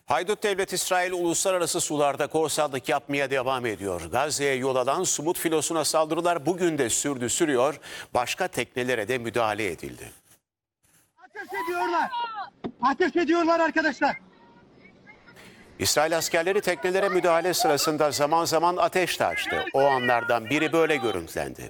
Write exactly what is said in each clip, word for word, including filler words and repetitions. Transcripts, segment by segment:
Haydut devlet İsrail uluslararası sularda korsanlık yapmaya devam ediyor. Gazze'ye yol alan Sumut filosuna saldırılar bugün de sürdü sürüyor. Başka teknelere de müdahale edildi. Ateş ediyorlar. Ateş ediyorlar arkadaşlar. İsrail askerleri teknelere müdahale sırasında zaman zaman ateş de açtı. O anlardan biri böyle görüntülendi.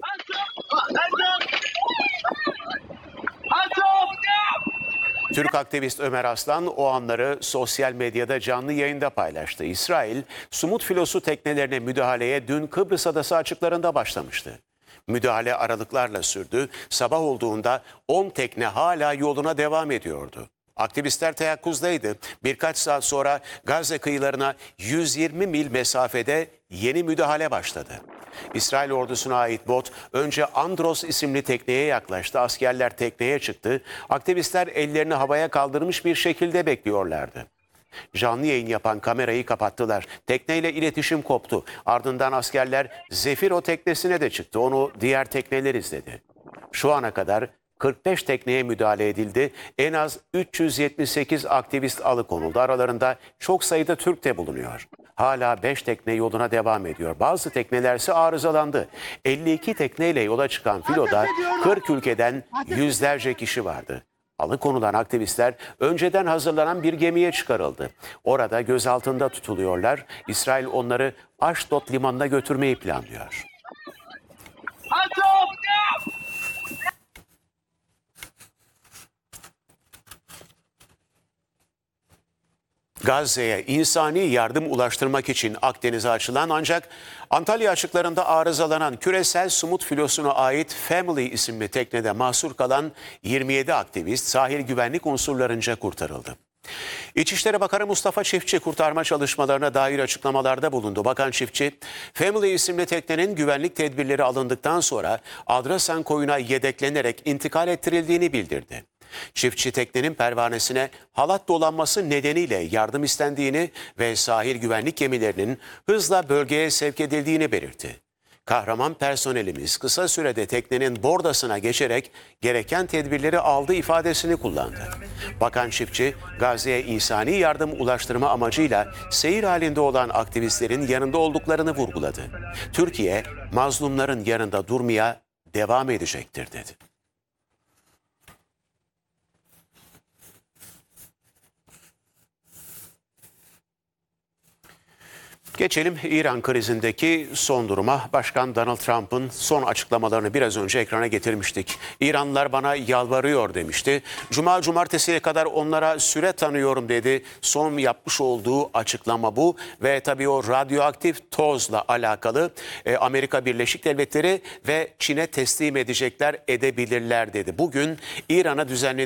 Türk aktivist Ömer Aslan o anları sosyal medyada canlı yayında paylaştı. İsrail, Sumut filosu teknelerine müdahaleye dün Kıbrıs Adası açıklarında başlamıştı. Müdahale aralıklarla sürdü. Sabah olduğunda on tekne hala yoluna devam ediyordu. Aktivistler teyakkuzdaydı. Birkaç saat sonra Gazze kıyılarına yüz yirmi mil mesafede yeni müdahale başladı. İsrail ordusuna ait bot önce Andros isimli tekneye yaklaştı. Askerler tekneye çıktı. Aktivistler ellerini havaya kaldırmış bir şekilde bekliyorlardı. Canlı yayın yapan kamerayı kapattılar. Tekneyle iletişim koptu. Ardından askerler Zefiro teknesine de çıktı. Onu diğer tekneler izledi. Şu ana kadar kırk beş tekneye müdahale edildi. En az üç yüz yetmiş sekiz aktivist alıkonuldu. Aralarında çok sayıda Türk de bulunuyor. Hala beş tekne yoluna devam ediyor. Bazı teknelerse arızalandı. elli iki tekneyle yola çıkan filoda kırk ülkeden yüzlerce kişi vardı. Alıkonulan aktivistler önceden hazırlanan bir gemiye çıkarıldı. Orada gözaltında tutuluyorlar. İsrail onları Aşdod limanına götürmeyi planlıyor. Gazze'ye insani yardım ulaştırmak için Akdeniz'e açılan ancak Antalya açıklarında arızalanan küresel Sumut filosuna ait Family isimli teknede mahsur kalan yirmi yedi aktivist sahil güvenlik unsurlarınca kurtarıldı. İçişleri Bakanı Mustafa Çiftçi kurtarma çalışmalarına dair açıklamalarda bulundu. Bakan Çiftçi, Family isimli teknenin güvenlik tedbirleri alındıktan sonra Adrasan koyuna yedeklenerek intikal ettirildiğini bildirdi. Çiftçi teknenin pervanesine halat dolanması nedeniyle yardım istendiğini ve sahil güvenlik gemilerinin hızla bölgeye sevk edildiğini belirtti. Kahraman personelimiz kısa sürede teknenin bordasına geçerek gereken tedbirleri aldı ifadesini kullandı. Bakan Çiftçi, Gazze'ye insani yardım ulaştırma amacıyla seyir halinde olan aktivistlerin yanında olduklarını vurguladı. Türkiye, mazlumların yanında durmaya devam edecektir dedi. Geçelim İran krizindeki son duruma. Başkan Donald Trump'ın son açıklamalarını biraz önce ekrana getirmiştik. İranlılar bana yalvarıyor demişti. Cuma cumartesiye kadar onlara süre tanıyorum dedi. Son yapmış olduğu açıklama bu ve tabii o radyoaktif tozla alakalı e, Amerika Birleşik Devletleri ve Çin'e teslim edecekler, edebilirler dedi. Bugün İran'a düzenlenen